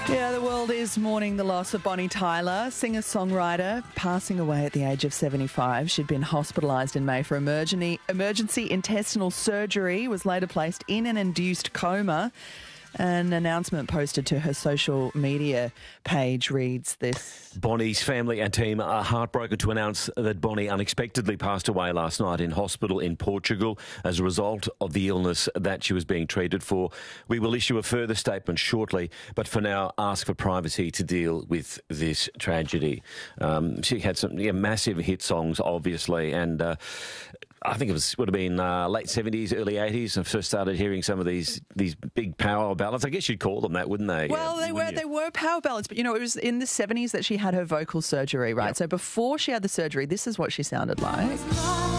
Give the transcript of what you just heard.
Yeah, the world is mourning the loss of Bonnie Tyler, singer-songwriter, passing away at the age of 75. She'd been hospitalised in May for emergency intestinal surgery, was later placed in an induced coma. An announcement posted to her social media page reads this. Bonnie's family and team are heartbroken to announce that Bonnie unexpectedly passed away last night in hospital in Portugal as a result of the illness that she was being treated for. We will issue a further statement shortly, but for now ask for privacy to deal with this tragedy. She had some massive hit songs, obviously, and I think would have been late 70s, early 80s. I first started hearing some of these big power ballads. I guess you'd call them that, wouldn't they? Well, they were power ballads, but, it was in the 70s that she had her vocal surgery, right? Yep. So before she had the surgery, this is what she sounded like.